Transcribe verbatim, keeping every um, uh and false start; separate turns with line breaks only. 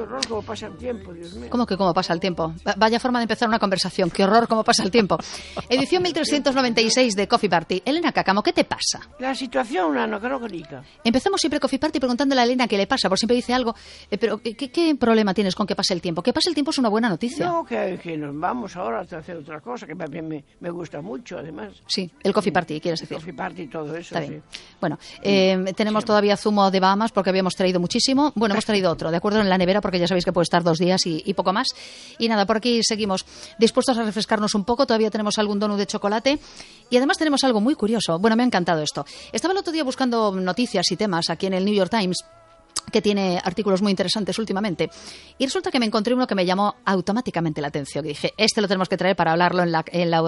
horror cómo pasa el tiempo, Dios mío.
¿Cómo que cómo pasa el tiempo? Vaya forma de empezar una conversación. Qué horror cómo pasa el tiempo. Edición mil trescientos noventa y seis de Coffee Party. Elena Cáccamo, ¿qué te pasa?
La situación, una no creo que rica.
Empezamos siempre Coffee Party preguntándole a Elena qué le pasa, por siempre dice algo. Eh, pero ¿qué, ¿qué problema tienes con que pase el tiempo? Que pase el tiempo es una buena noticia.
No, que, que nos vamos ahora a hacer otra cosa, que también me, me gusta mucho, además.
Sí, el Coffee Party, quieres decir.
El Coffee Party y todo eso,
Está bien.
Sí.
Bueno, eh, tenemos
Sí.
todavía zumo de Bahamas porque habíamos traído muchísimo. Bueno, hemos traído otro, de acuerdo, en la nevera porque ya sabéis que puede estar dos días y, y poco más. Y nada, por aquí seguimos dispuestos a refrescarnos un poco. Todavía tenemos algún donut de chocolate y además tenemos algo muy curioso. Bueno, me ha encantado esto. Estaba el otro día buscando noticias y temas aquí en el New York Times, que tiene artículos muy interesantes últimamente. Y resulta que me encontré uno que me llamó automáticamente la atención. Y dije, este lo tenemos que traer para hablarlo en la, en la